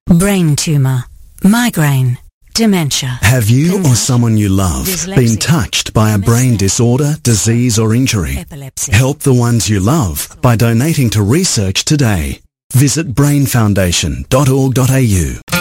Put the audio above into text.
brain tumour, migraine, dementia. Have you or someone you love been touched by a brain disorder, disease or injury? Epilepsy. Help the ones you love by donating to research today. Visit brainfoundation.org.au.